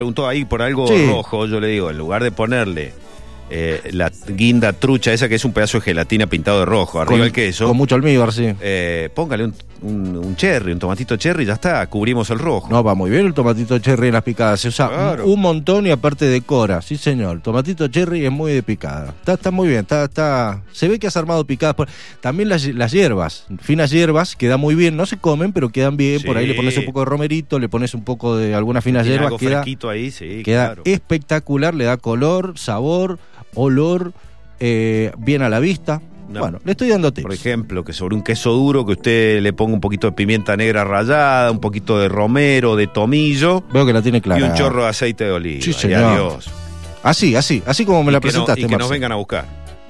Preguntó ahí por algo Sí. rojo, yo le digo, en lugar de ponerle la guinda trucha esa que es un pedazo de gelatina pintado de rojo, arriba el queso, Con mucho almíbar, sí. póngale un cherry, un tomatito cherry, ya está, cubrimos el rojo. No, va muy bien el tomatito cherry en las picadas. Se usa Claro. un montón y aparte decora. Sí, señor. El tomatito cherry es muy de picada. Está muy bien. Se ve que has armado picadas. También las hierbas, finas hierbas, quedan muy bien. No se comen, pero quedan bien. Sí. Por ahí le pones un poco de romerito, le pones un poco de algunas finas Tiene hierbas. algo fresquito ahí, sí, Queda claro. espectacular. Le da color, sabor, olor, bien a la vista. No. Bueno, le estoy dando tips. Por ejemplo, que sobre un queso duro que usted le ponga un poquito de pimienta negra rallada, un poquito de romero, de tomillo Veo que la tiene clara. y un chorro de aceite de oliva. Sí, Y señor. adiós. Así como me la Y que no- presentaste, y que nos Marce. vengan a buscar.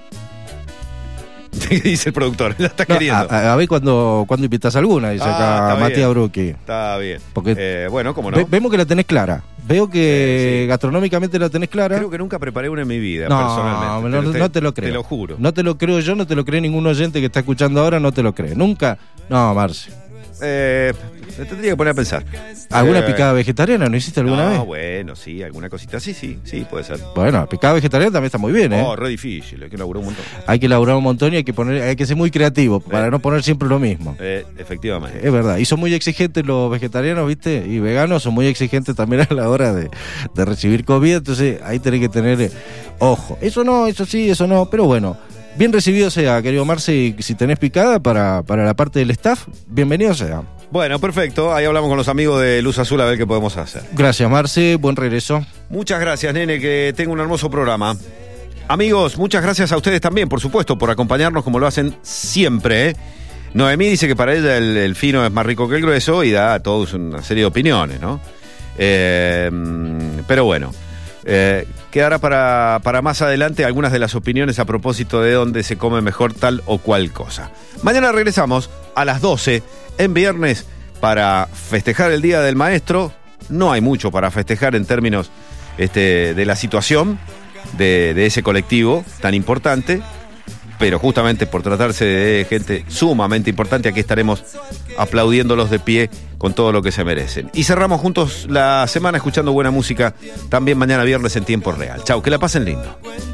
Dice el productor, la está No, queriendo. a ver cuando invitas alguna, dice acá está Matías bien. Brucchi. Está bien. Porque bueno, cómo no. Vemos que la tenés clara. Veo que Sí. gastronómicamente la tenés clara. Creo que nunca preparé una en mi vida, No, personalmente. no te lo creo. Te lo juro. No te lo creo yo, no te lo cree ningún oyente que está escuchando ahora, no te lo cree. Nunca. No, Marce. Me tendría que poner a pensar. ¿Alguna picada vegetariana no hiciste alguna vez? Bueno, sí, alguna cosita. Sí, puede ser. Bueno, picada vegetariana también está muy bien, ¿eh? Re difícil, hay que elaborar un montón. Hay que elaborar un montón y hay que ser muy creativo para no poner siempre lo mismo. Efectivamente. Es verdad, y son muy exigentes los vegetarianos, ¿viste? Y veganos son muy exigentes también a la hora de recibir comida, entonces ahí tenés que tener ojo. Eso no, eso sí, eso no, pero bueno, bien recibido sea, querido Marce, y si tenés picada para la parte del staff, bienvenido sea. Bueno, perfecto, ahí hablamos con los amigos de Luz Azul a ver qué podemos hacer. Gracias, Marce, buen regreso. Muchas gracias, nene, que tenga un hermoso programa. Amigos, muchas gracias a ustedes también, por supuesto, por acompañarnos como lo hacen siempre, ¿eh? Noemí dice que para ella el fino es más rico que el grueso y da a todos una serie de opiniones, ¿no? Pero bueno, quedará para más adelante algunas de las opiniones a propósito de dónde se come mejor tal o cual cosa. Mañana regresamos a las 12 en viernes para festejar el Día del Maestro. No hay mucho para festejar en términos de la situación de ese colectivo tan importante, pero justamente por tratarse de gente sumamente importante, aquí estaremos aplaudiéndolos de pie con todo lo que se merecen. Y cerramos juntos la semana escuchando buena música, también mañana viernes en tiempo real. Chau, que la pasen lindo.